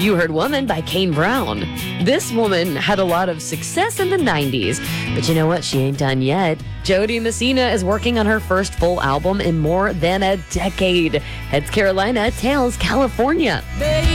You heard Woman by Kane Brown. This woman had a lot of success in the 90s, but you know what? She ain't done yet. Jody Messina is working on her first full album in more than a decade. Heads Carolina, tails California. Baby.